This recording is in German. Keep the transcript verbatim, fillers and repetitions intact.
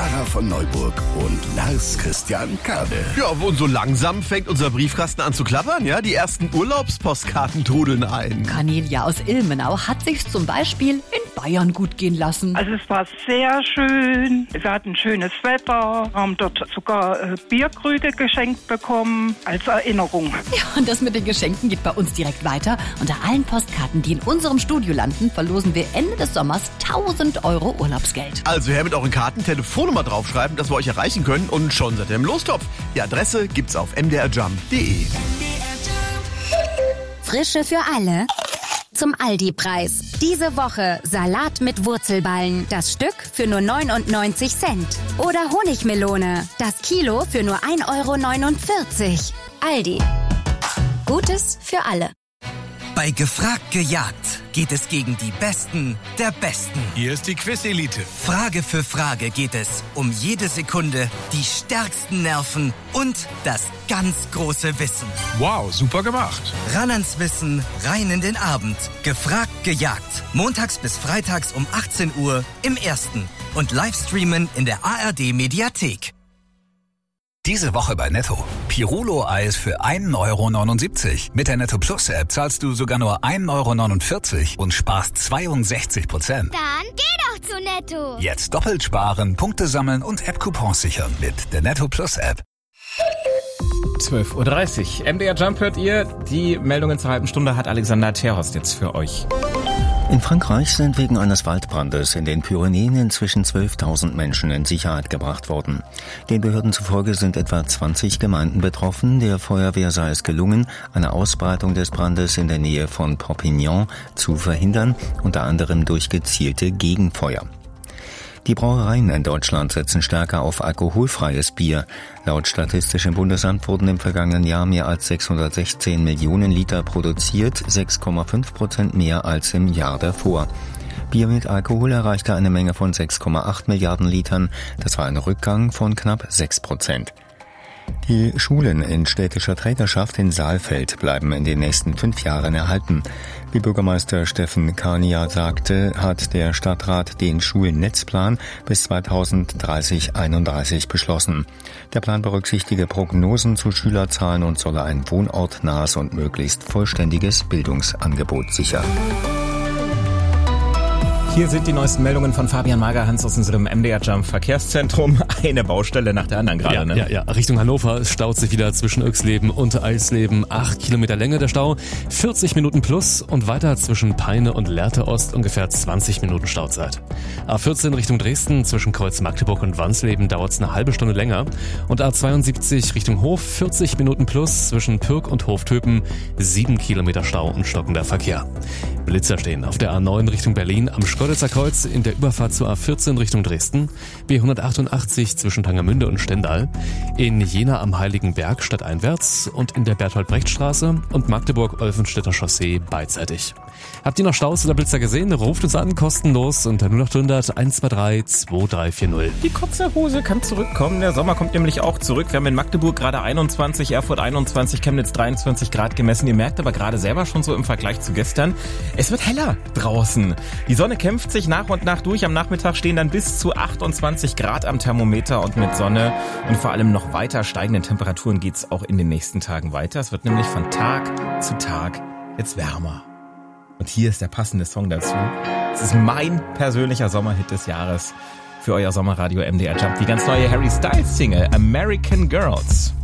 Sarah von Neuburg und Lars Christian Kade. Ja, und so langsam fängt unser Briefkasten an zu klappern, ja? Die ersten Urlaubspostkarten trudeln ein. Cornelia aus Ilmenau hat sich's zum Beispiel in Bayern gut gehen lassen. Also es war sehr schön. Wir hatten schönes Wetter, haben dort sogar äh, Bierkrüge geschenkt bekommen als Erinnerung. Ja, und das mit den Geschenken geht bei uns direkt weiter. Unter allen Postkarten, die in unserem Studio landen, verlosen wir Ende des Sommers tausend Euro Urlaubsgeld. Also her mit euren Karten, Telefonnummer draufschreiben, dass wir euch erreichen können und schon seid ihr im Lostopf. Die Adresse gibt's auf m d r jump punkt d e. Frische für alle. Zum Aldi-Preis. Diese Woche Salat mit Wurzelballen. Das Stück für nur neunundneunzig Cent. Oder Honigmelone. Das Kilo für nur ein Euro neunundvierzig. Aldi. Gutes für alle. Bei Gefragt gejagt geht es gegen die Besten der Besten. Hier ist die Quiz-Elite. Frage für Frage geht es um jede Sekunde, die stärksten Nerven und das ganz große Wissen. Wow, super gemacht. Ran ans Wissen, rein in den Abend. Gefragt gejagt. Montags bis freitags um achtzehn Uhr im Ersten. Und Livestreamen in der A R D-Mediathek. Diese Woche bei Netto. Pirulo-Eis für ein Euro neunundsiebzig. Mit der Netto Plus App zahlst du sogar nur ein Euro neunundvierzig und sparst zweiundsechzig Prozent. Dann geh doch zu Netto. Jetzt doppelt sparen, Punkte sammeln und App-Coupons sichern mit der Netto Plus App. zwölf Uhr dreißig. M D R Jump hört ihr. Die Meldungen zur halben Stunde hat Alexander Terhorst jetzt für euch. In Frankreich sind wegen eines Waldbrandes in den Pyrenäen inzwischen zwölftausend Menschen in Sicherheit gebracht worden. Den Behörden zufolge sind etwa zwanzig Gemeinden betroffen. Der Feuerwehr sei es gelungen, eine Ausbreitung des Brandes in der Nähe von Perpignan zu verhindern, unter anderem durch gezielte Gegenfeuer. Die Brauereien in Deutschland setzen stärker auf alkoholfreies Bier. Laut Statistischem Bundesamt wurden im vergangenen Jahr mehr als sechshundertsechzehn Millionen Liter produziert, sechs Komma fünf Prozent mehr als im Jahr davor. Bier mit Alkohol erreichte eine Menge von sechs Komma acht Milliarden Litern. Das war ein Rückgang von knapp sechs Prozent. Die Schulen in städtischer Trägerschaft in Saalfeld bleiben in den nächsten fünf Jahren erhalten. Wie Bürgermeister Steffen Kania sagte, hat der Stadtrat den Schulnetzplan bis zweitausenddreißig einunddreißig beschlossen. Der Plan berücksichtige Prognosen zu Schülerzahlen und solle ein wohnortnahes und möglichst vollständiges Bildungsangebot sichern. Hier sind die neuesten Meldungen von Fabian Magerhans aus unserem M D R Jump Verkehrszentrum. Eine Baustelle nach der anderen gerade, ja, ne? Ja, ja. Richtung Hannover. Es staut sich wieder zwischen Oechsleben und Eisleben. Acht Kilometer Länge der Stau. vierzig Minuten plus und weiter zwischen Peine und Lehrte Ost ungefähr zwanzig Minuten Stauzeit. A vierzehn Richtung Dresden zwischen Kreuz Magdeburg und Wansleben dauert es eine halbe Stunde länger. Und A zweiundsiebzig Richtung Hof vierzig Minuten plus zwischen Pürg und Hoftöpen. sieben Kilometer Stau und stockender Verkehr. Blitzer stehen auf der A neun Richtung Berlin am Schkeuditzer Kreuz in der Überfahrt zur A vierzehn Richtung Dresden, B hundertachtundachtzig zwischen Tangermünde und Stendal, in Jena am Heiligenberg stadteinwärts und in der Bertolt-Brecht-Straße und Magdeburg-Olfenstädter Chaussee beidseitig. Habt ihr noch Staus oder Blitzer gesehen? Ruft uns an, kostenlos unter null acht hundert eins zwei drei zwei drei vier null. Die kurze Hose kann zurückkommen. Der Sommer kommt nämlich auch zurück. Wir haben in Magdeburg gerade einundzwanzig, Erfurt einundzwanzig, Chemnitz dreiundzwanzig Grad gemessen. Ihr merkt aber gerade selber schon so im Vergleich zu gestern, es wird heller draußen. Die Sonne kämpft sich nach und nach durch. Am Nachmittag stehen dann bis zu achtundzwanzig Grad am Thermometer und mit Sonne und vor allem noch weiter steigenden Temperaturen geht's auch in den nächsten Tagen weiter. Es wird nämlich von Tag zu Tag jetzt wärmer. Und hier ist der passende Song dazu. Es ist mein persönlicher Sommerhit des Jahres für euer Sommerradio M D R Jump. Die ganz neue Harry Styles Single American Girls.